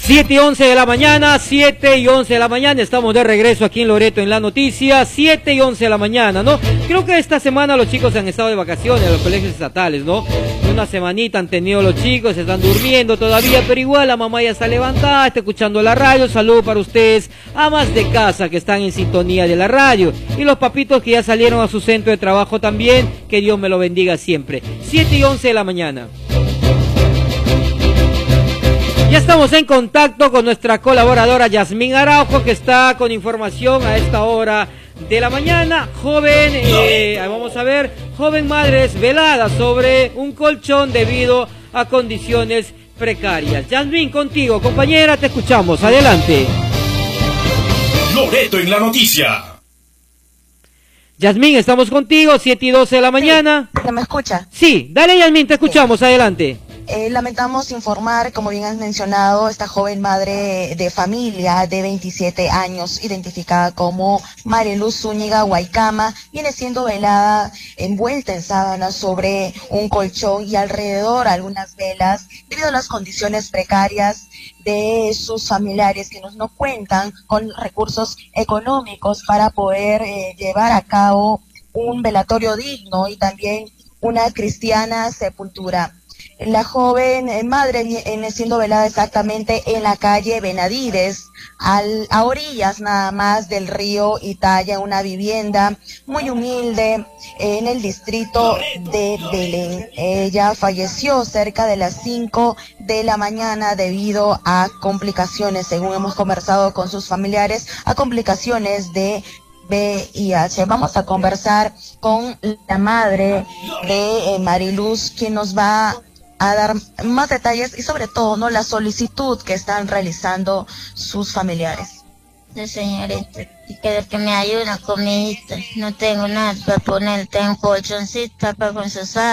7 y 11 de la mañana, 7 y 11 de la mañana, estamos de regreso aquí en Loreto en la noticia, 7 y 11 de la mañana, ¿no? Creo que esta semana los chicos han estado de vacaciones en los colegios estatales, ¿no? Una semanita han tenido los chicos, están durmiendo todavía, pero igual la mamá ya está levantada, está escuchando la radio. Saludo para ustedes, amas de casa que están en sintonía de la radio, y los papitos que ya salieron a su centro de trabajo también, que Dios me lo bendiga siempre. 7 y 11 de la mañana. Ya estamos en contacto con nuestra colaboradora Yasmín Araujo, que está con información a esta hora de la mañana. Joven, vamos a ver, joven madre desvelada sobre un colchón debido a condiciones precarias. Yasmín, contigo, compañera, te escuchamos, adelante. Loreto en la noticia. Yasmín, estamos contigo, 7 y 12 de la mañana. ¿Se me escucha? Sí, dale Yasmín, te escuchamos, adelante. Lamentamos informar, como bien has mencionado, esta joven madre de familia de 27 años, identificada como Mariluz Zúñiga Guaycama, viene siendo velada envuelta en sábanas sobre un colchón y alrededor algunas velas, debido a las condiciones precarias de sus familiares, que no cuentan con recursos económicos para poder llevar a cabo un velatorio digno y también una cristiana sepultura. La joven madre viene siendo velada exactamente en la calle Benavides, a orillas nada más del río Italia, una vivienda muy humilde en el distrito de Belén. Ella falleció cerca de las 5 de la mañana debido a complicaciones, según hemos conversado con sus familiares, a complicaciones de VIH. Vamos a conversar con la madre de Mariluz, quien nos va a dar más detalles y sobre todo, ¿no?, la solicitud que están realizando sus familiares. Sí, señorita, que me ayuda con mi hija. No tengo nada para poner, tengo colchoncito para con sus